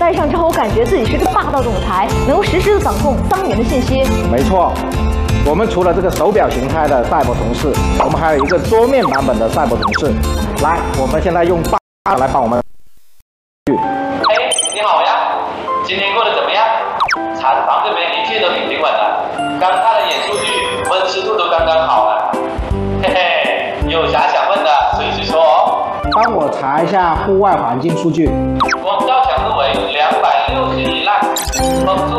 戴上之后，我感觉自己是个霸道总裁，能够实时的掌控伤员的信息。 没错，我们除了这个手表形态的赛博同事，我们还有一个桌面版本的赛博同事。来，我们现在用8来帮我们。 哎，你好呀，今天过得怎么样？厂房这边一切都挺平稳的，刚看了眼数据，温湿度都刚刚好了。嘿嘿，有啥想问的随时说哦。 帮我查一下户外环境数据。 光照强度为260以上，风速